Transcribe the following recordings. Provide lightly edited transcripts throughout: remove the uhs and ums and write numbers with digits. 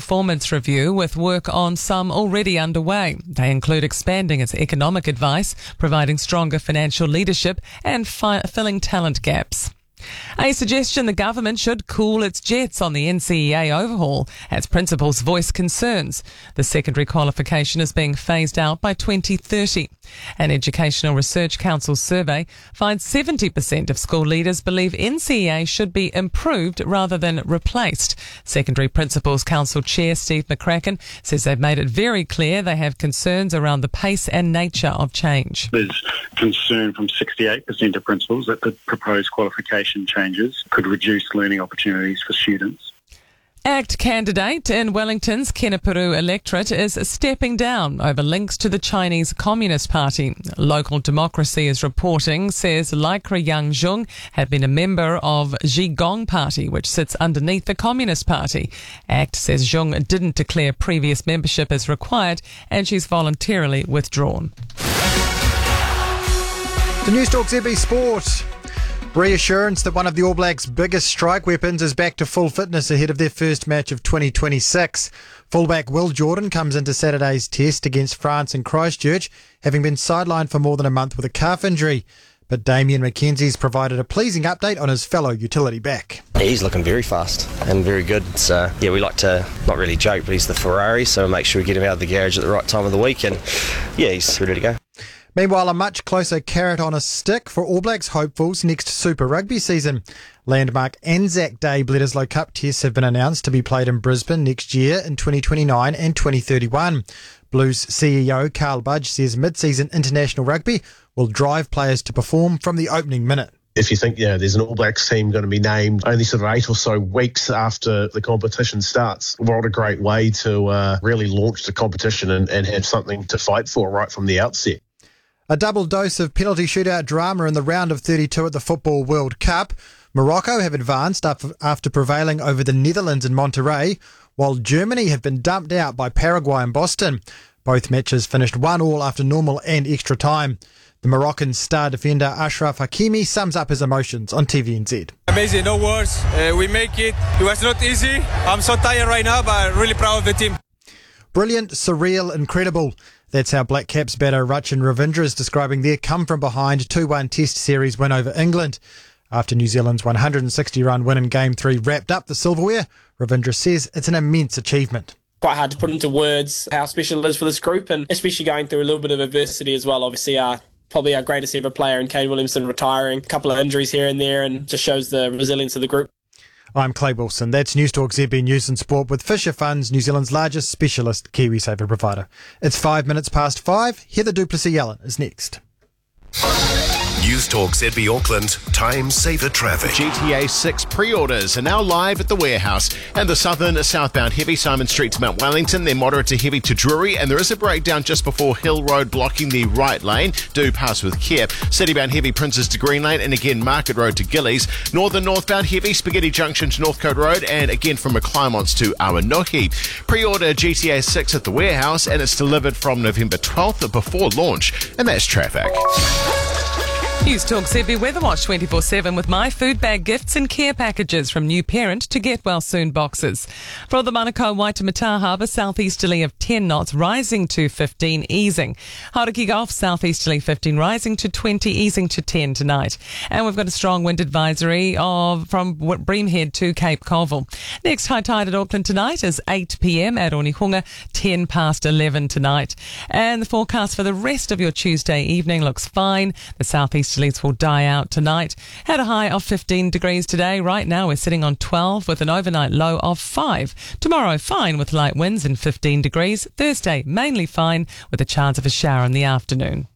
performance review with work on some already underway. They include expanding its economic advice, providing stronger financial leadership and filling talent gaps. A suggestion the government should cool its jets on the NCEA overhaul as principals voice concerns. The secondary qualification is being phased out by 2030. An Educational Research Council survey finds 70% of school leaders believe NCEA should be improved rather than replaced. Secondary Principals Council Chair Steve McCracken says they've made it very clear they have concerns around the pace and nature of change. There's concern from 68% of principals that the proposed qualification changes could reduce learning opportunities for students. ACT candidate in Wellington's Kenepuru electorate is stepping down over links to the Chinese Communist Party. Local Democracy is reporting says Laikra Yang Zhong had been a member of Zhigong Party, which sits underneath the Communist Party. ACT says Zhong didn't declare previous membership as required and she's voluntarily withdrawn. The Newstalk ZB Sport. Reassurance that one of the All Blacks' biggest strike weapons is back to full fitness ahead of their first match of 2026. Fullback Will Jordan comes into Saturday's test against France in Christchurch, having been sidelined for more than a month with a calf injury. But Damien McKenzie's provided a pleasing update on his fellow utility back. He's looking very fast and very good. So, we like to not really joke, but he's the Ferrari, so make sure we get him out of the garage at the right time of the week. And, he's ready to go. Meanwhile, a much closer carrot on a stick for All Blacks hopefuls next Super Rugby season. Landmark Anzac Day Bledisloe Cup tests have been announced to be played in Brisbane next year in 2029 and 2031. Blues CEO Carl Budge says mid-season international rugby will drive players to perform from the opening minute. If you think, there's an All Blacks team going to be named only sort of 8 or so weeks after the competition starts, what a great way to really launch the competition and have something to fight for right from the outset. A double dose of penalty shootout drama in the round of 32 at the Football World Cup. Morocco have advanced after prevailing over the Netherlands in Monterrey, while Germany have been dumped out by Paraguay in Boston. Both matches finished 1-1 after normal and extra time. The Moroccan star defender Ashraf Hakimi sums up his emotions on TVNZ. Amazing, no words. We make it. It was not easy. I'm so tired right now, but really proud of the team. Brilliant, surreal, incredible. That's how Black Caps batter Rachin Ravindra is describing their come-from-behind 2-1 Test Series win over England. After New Zealand's 160-run win in Game 3 wrapped up the silverware, Ravindra says it's an immense achievement. Quite hard to put into words how special it is for this group, and especially going through a little bit of adversity as well. Obviously, probably our greatest ever player in Kane Williamson retiring, a couple of injuries here and there, and just shows the resilience of the group. I'm Clay Wilson. That's Newstalk ZB News and Sport with Fisher Funds, New Zealand's largest specialist KiwiSaver provider. It's 5 minutes past 5. Heather Duplessis-Allen is next. Newstalk ZB Auckland, time saver traffic. GTA 6 pre-orders are now live at the warehouse. And the southbound heavy Simon Street to Mount Wellington, they're moderate to heavy to Drury, and there is a breakdown just before Hill Road blocking the right lane. Do pass with care. Citybound heavy Princes to Green Lane, and again Market Road to Gillies. Northbound heavy Spaghetti Junction to Northcote Road, and again from McClymonts to Awanohi. Pre-order GTA 6 at the warehouse, and it's delivered from November 12th before launch. And that's traffic. Newstalk ZB Weather Watch 24/7 with My Food Bag gifts and care packages from new parent to get well soon boxes. For the Manukau Waitemata Harbour, southeasterly of 10 knots, rising to 15, easing. Hauraki Gulf, southeasterly 15, rising to 20, easing to 10 tonight. And we've got a strong wind advisory from Breamhead to Cape Colville. Next high tide at Auckland tonight is 8 p.m. at Onehunga, 10 past 11 tonight. And the forecast for the rest of your Tuesday evening looks fine. The southeasterlies will die out tonight. Had a high of 15 degrees today. Right now we're sitting on 12 with an overnight low of 5. Tomorrow fine with light winds and 15 degrees. Thursday mainly fine with a chance of a shower in the afternoon.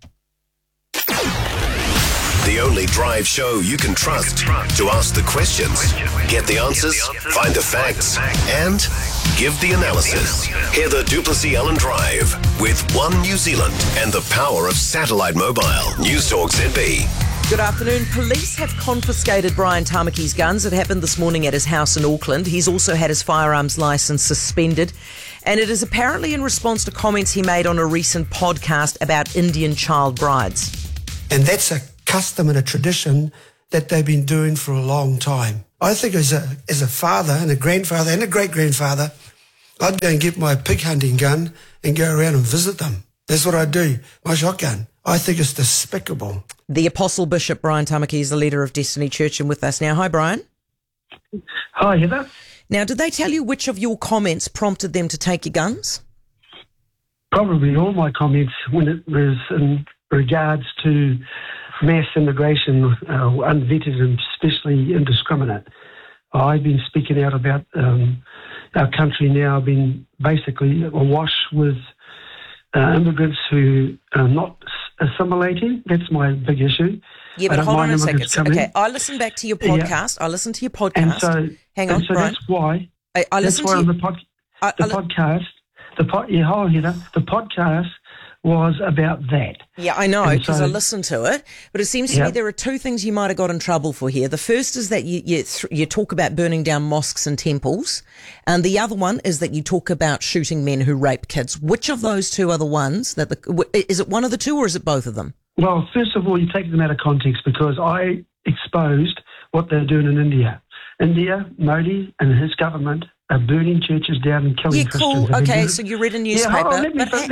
The only drive show you can trust to ask the questions, get the answers, find the facts, and give the analysis. Heather Duplessis-Allen Drive with One New Zealand and the power of satellite mobile. Newstalk ZB. Good afternoon. Police have confiscated Brian Tamaki's guns. It happened this morning at his house in Auckland. He's also had his firearms licence suspended. And it is apparently in response to comments he made on a recent podcast about Indian child brides. And that's a custom and a tradition that they've been doing for a long time. I think as a father and a grandfather and a great-grandfather, I'd go and get my pig hunting gun and go around and visit them. That's what I do, my shotgun. I think it's despicable. The Apostle Bishop Brian Tamaki is the leader of Destiny Church and with us now. Hi, Brian. Hi, Heather. Now, did they tell you which of your comments prompted them to take your guns? Probably all my comments when it was in regards to mass immigration, unvetted and especially indiscriminate. I've been speaking out about our country now being basically awash with immigrants who are not assimilating. That's my big issue. Yeah, but hold on a second. Okay, I listened back to your podcast. Yeah. I listened to your podcast. And hang on, so Brian. that's why. I listened to the podcast. The podcast was about that. Yeah, I know, because so, I listened to it. But it seems to me there are two things you might have got in trouble for here. The first is that you talk about burning down mosques and temples. And the other one is that you talk about shooting men who rape kids. Which of those two are the ones that is it one of the two or is it both of them? Well, first of all, you take them out of context because I exposed what they're doing in India. India, Modi and his government are burning churches down and killing Christians. Cool. Okay, so you read a newspaper.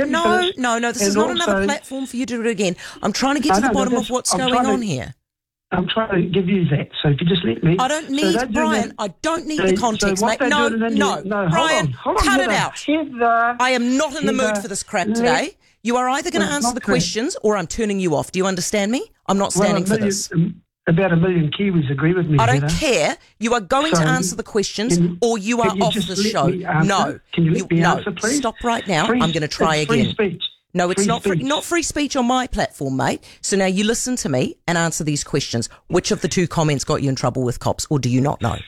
No, this is not also, another platform for you to do it again. I'm trying to get to the bottom of what's going on here. I'm trying to give you that, so if you just let me. I don't need, Brian, I don't need the context, mate. No, Brian, cut it out. Heather, I am not in the mood for this crap today. You are either going to answer the questions or I'm turning you off. Do you understand me? I'm not standing for this. About 1 million Kiwis agree with me. I don't care. You are going to answer the questions or you are off the show. No. Can you let me answer, please? Stop right now. I'm going to try again. Free speech. No, it's not free speech on my platform, mate. So now you listen to me and answer these questions. Which of the two comments got you in trouble with cops or do you not know?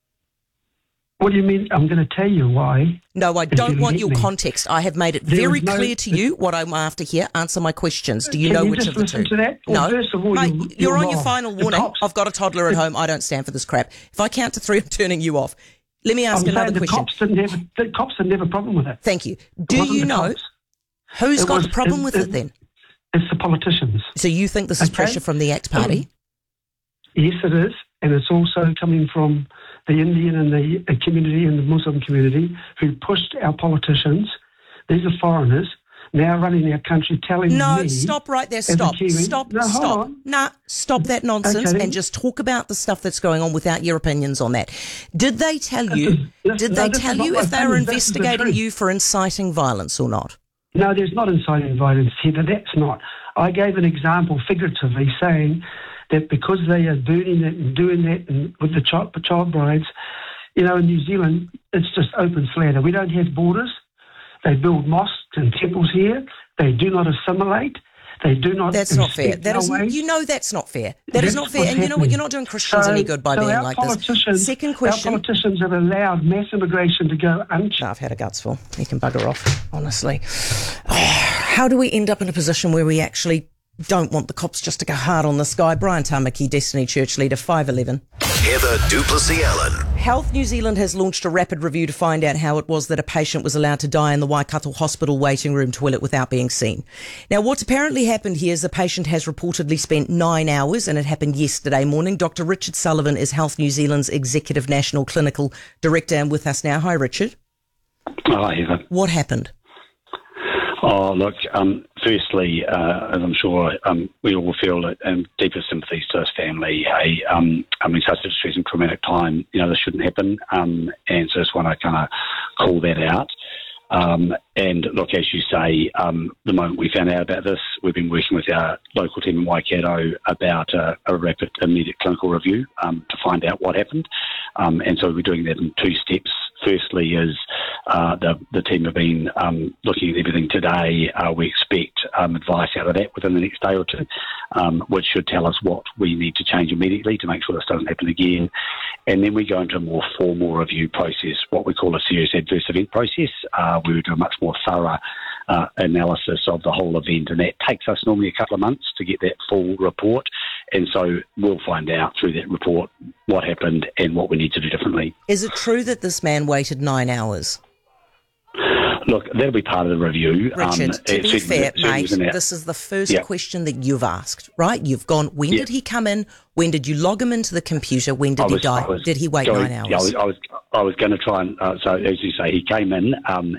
What do you mean? I'm going to tell you why. No, I don't want your context. I have made it very clear to you what I'm after here. Answer my questions. Do you know which of the two? To that? No. First of all, mate, you're on your final warning. I've got a toddler at home. I don't stand for this crap. If I count to 3, I'm turning you off. Let me ask another question. The cops didn't have a problem with it. Thank you. Do you know who's got the problem with it then? It's the politicians. So you think this is pressure from the ACT Party? Yes, it is. And it's also coming from the Indian and the community and the Muslim community who pushed our politicians. These are foreigners now running our country telling me... No, stop right there. Stop. Stop. Stop that nonsense and just talk about the stuff that's going on without your opinions on that. Did they tell you if they were investigating you for inciting violence or not? No, there's not inciting violence here. That's not. I gave an example figuratively saying that because they are burning it and doing that and with the child brides, in New Zealand, it's just open slander. We don't have borders. They build mosques and temples here. They do not assimilate. They do not. That's not fair. That's not fair. That is not fair. And you know what? You're not doing Christians any good by being like this. Second question. Our politicians have allowed mass immigration to go unchecked. I've had a gutsful. You can bugger off, honestly. How do we end up in a position where we actually don't want the cops just to go hard on this guy? Brian Tamaki, Destiny Church leader, 5'11". Heather du Plessis-Allen. Health New Zealand has launched a rapid review to find out how it was that a patient was allowed to die in the Waikato Hospital waiting room toilet without being seen. Now, what's apparently happened here is the patient has reportedly spent 9 hours, and it happened yesterday morning. Dr. Richard Sullivan is Health New Zealand's Executive National Clinical Director and with us now. Hi, Richard. Hi, Heather. What happened? Oh, look, firstly, as I'm sure we all feel deepest sympathies to his family. Such a distressing, traumatic time, this shouldn't happen. And so I just want to kind of call that out. And look, as you say, the moment we found out about this, we've been working with our local team in Waikato about a rapid, immediate clinical review to find out what happened. And so we're doing that in 2 steps. Firstly is the team have been looking at everything today. We expect advice out of that within the next day or 2, which should tell us what we need to change immediately to make sure this doesn't happen again. And then we go into a more formal review process, what we call a serious adverse event process. We would do a much more thorough analysis of the whole event, and that takes us normally a couple of months to get that full report. And so we'll find out through that report what happened and what we need to do differently. Is it true that this man waited 9 hours? Look, that'll be part of the review. Richard, to be fair, mate, this is the first question that you've asked, right? You've gone, when did he come in? When did you log him into the computer? When did he die? Did he wait 9 hours? I was going to try and, so as you say, he came in,